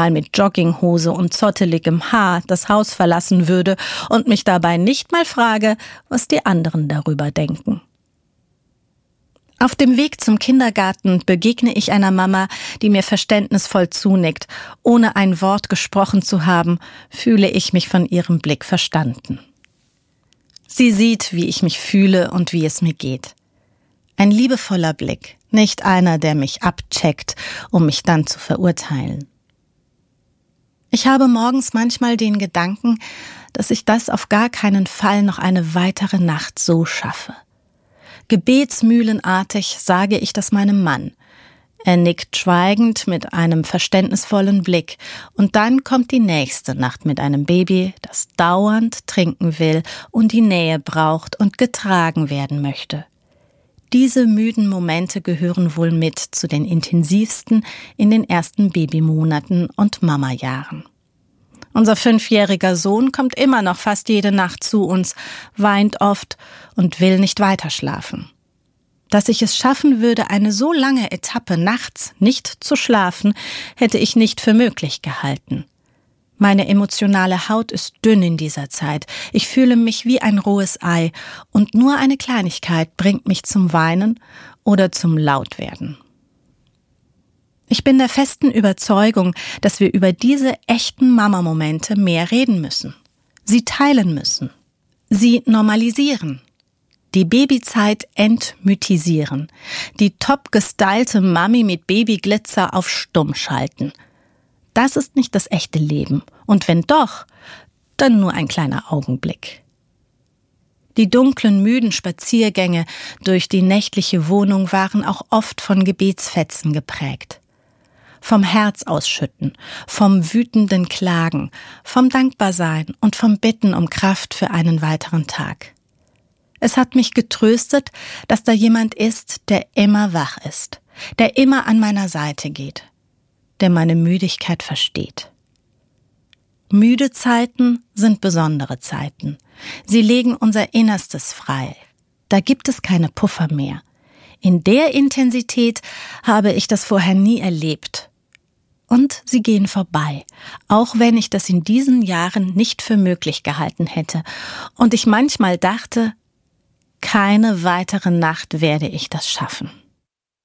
mal mit Jogginghose und zotteligem Haar das Haus verlassen würde und mich dabei nicht mal frage, was die anderen darüber denken. Auf dem Weg zum Kindergarten begegne ich einer Mama, die mir verständnisvoll zunickt. Ohne ein Wort gesprochen zu haben, fühle ich mich von ihrem Blick verstanden. Sie sieht, wie ich mich fühle und wie es mir geht. Ein liebevoller Blick, nicht einer, der mich abcheckt, um mich dann zu verurteilen. Ich habe morgens manchmal den Gedanken, dass ich das auf gar keinen Fall noch eine weitere Nacht so schaffe. Gebetsmühlenartig sage ich das meinem Mann. Er nickt schweigend mit einem verständnisvollen Blick und dann kommt die nächste Nacht mit einem Baby, das dauernd trinken will und die Nähe braucht und getragen werden möchte. Diese müden Momente gehören wohl mit zu den intensivsten in den ersten Babymonaten und Mamajahren. Unser 5-jähriger Sohn kommt immer noch fast jede Nacht zu uns, weint oft und will nicht weiterschlafen. Dass ich es schaffen würde, eine so lange Etappe nachts nicht zu schlafen, hätte ich nicht für möglich gehalten. Meine emotionale Haut ist dünn in dieser Zeit. Ich fühle mich wie ein rohes Ei und nur eine Kleinigkeit bringt mich zum Weinen oder zum Lautwerden. Ich bin der festen Überzeugung, dass wir über diese echten Mama-Momente mehr reden müssen. Sie teilen müssen. Sie normalisieren. Die Babyzeit entmythisieren. Die top gestylte Mami mit Babyglitzer auf Stumm schalten. Das ist nicht das echte Leben. Und wenn doch, dann nur ein kleiner Augenblick. Die dunklen, müden Spaziergänge durch die nächtliche Wohnung waren auch oft von Gebetsfetzen geprägt. Vom Herz ausschütten, vom wütenden Klagen, vom Dankbarsein und vom Bitten um Kraft für einen weiteren Tag. Es hat mich getröstet, dass da jemand ist, der immer wach ist, der immer an meiner Seite geht, der meine Müdigkeit versteht. Müde Zeiten sind besondere Zeiten. Sie legen unser Innerstes frei. Da gibt es keine Puffer mehr. In der Intensität habe ich das vorher nie erlebt. Und sie gehen vorbei, auch wenn ich das in diesen Jahren nicht für möglich gehalten hätte. Und ich manchmal dachte, keine weitere Nacht werde ich das schaffen.